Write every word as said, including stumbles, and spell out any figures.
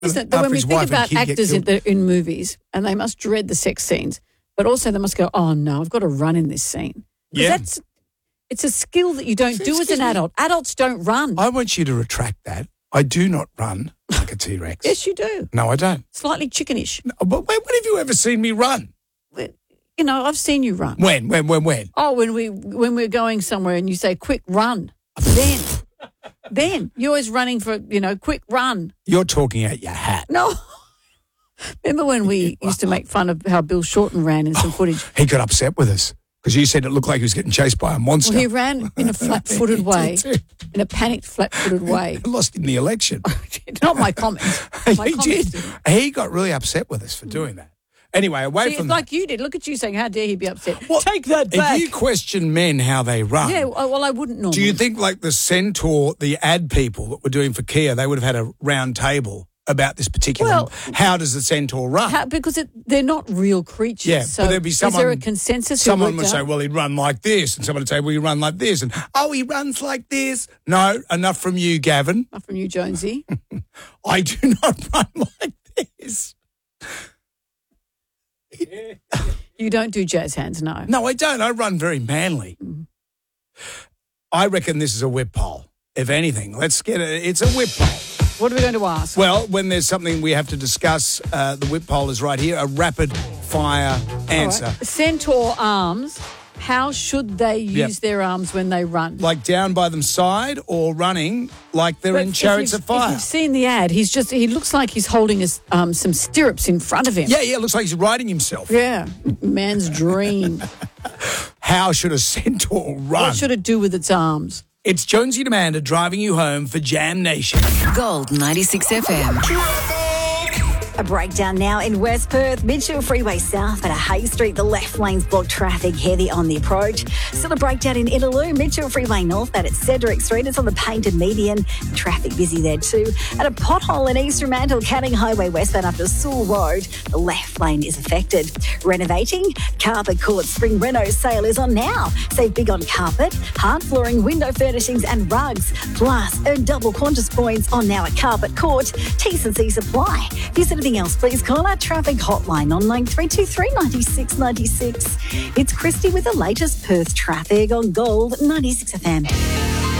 Isn't it? That after when we his think wife and about kid get actors in, killed. the, in movies, and they must dread the sex scenes, but also they must go, oh, no, I've got to run in this scene. 'Cause Yeah. That's, it's a skill that you don't do as Excuse an me. adult. Adults don't run. I want you to retract that. I do not run like a T-Rex. Yes, you do. No, I don't. Slightly chickenish. No, but when, when have you ever seen me run? You know, I've seen you run. When, when, when, when? Oh, when, we, when we're going somewhere and you say, quick, run. Then, then you're always running for, you know, quick, run. You're talking out your hat. No. Remember when we used to make fun of how Bill Shorten ran in some footage? He got upset with us because you said it looked like he was getting chased by a monster. Well, he ran in a flat-footed way, in a panicked, flat-footed way. Lost in the election. Not my comments. My he comments did. didn't. He got really upset with us for doing that. Anyway, away See, from it's that. like you did. Look at you saying, how dare he be upset? Well, Take that back. If you question men how they run, Yeah, well, well, I wouldn't normally. do you think like the Centaur, the ad people that were doing for Kia, they would have had a round table about this particular, Well, how does the Centaur run? How, because it, they're not real creatures. Yeah, so but there'd be someone. is there a consensus? who Someone worked would say, out? "Well, he'd run like this," and someone would say, "Well, he run like this," and oh, he runs like this. No, enough from you, Gavin. Not from you, Jonesy. I do not run like this. You don't do jazz hands, no. No, I don't. I run very manly. Mm. I reckon this is a whip poll. If anything, let's get it. It's a whip poll. What are we going to ask? Well, when there's something we have to discuss, uh, the whip poll is right here. A rapid fire answer. All right. Centaur arms. How should they use Yep. their arms when they run? Like down by them side or running like they're But in if Chariots you've- of Fire. If you've seen the ad, he's just he looks like he's holding his, um, some stirrups in front of him. Yeah, yeah, it looks like he's riding himself. Yeah, man's dream. How should a centaur run? What should it do with its arms? It's Jonesy and Amanda driving you home for Jam Nation. Gold ninety-six F M. A breakdown now in West Perth. Mitchell Freeway South at a Hay Street. The left lane's blocked traffic heavy on the approach. Still a breakdown in Innaloo. Mitchell Freeway North at Cedric Street. It's on the painted median. Traffic busy there too. At a pothole in East Fremantle, Canning Highway westbound after Sewell Road. The left lane is affected. Renovating? Carpet Court Spring Reno sale is on now. Save big on carpet, hard flooring, window furnishings and rugs. Plus, earn double Qantas points on now at Carpet Court. T's and C's apply. If there's anything else, please call our traffic hotline on nine three two three nine six nine six. It's Christy with the latest Perth traffic on Gold ninety-six F M.